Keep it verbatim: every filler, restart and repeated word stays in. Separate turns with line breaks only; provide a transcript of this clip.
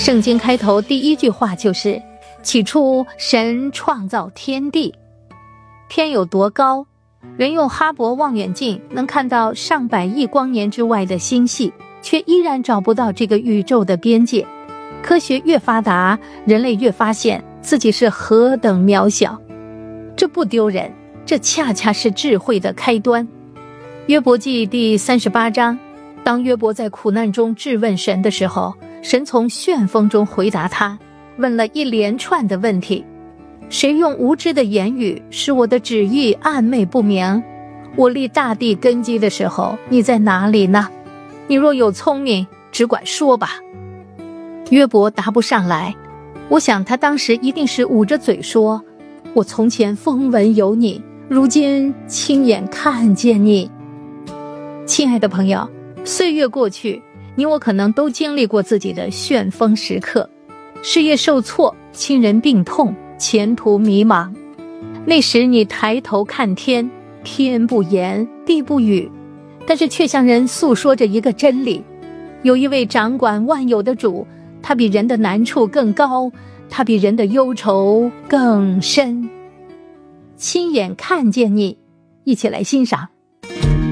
圣经开头第一句话就是起初神创造天地。天有多高，人用哈勃望远镜能看到上百亿光年之外的星系，却依然找不到这个宇宙的边界。科学越发达，人类越发现自己是何等渺小。这不丢人，这恰恰是智慧的开端。约伯记第三十八章，当约伯在苦难中质问神的时候，神从旋风中回答他，问了一连串的问题。谁用无知的言语使我的旨意暧昧不明？我立大地根基的时候，你在哪里呢？你若有聪明，只管说吧。约伯答不上来，我想他当时一定是捂着嘴说，我从前风闻有你，如今亲眼看见你。亲爱的朋友，岁月过去，你我可能都经历过自己的旋风时刻，事业受挫，亲人病痛，前途迷茫。那时你抬头看天，天不言，地不语，但是却向人诉说着一个真理，有一位掌管万有的主，他比人的难处更高，他比人的忧愁更深。亲眼看见你，一起来欣赏。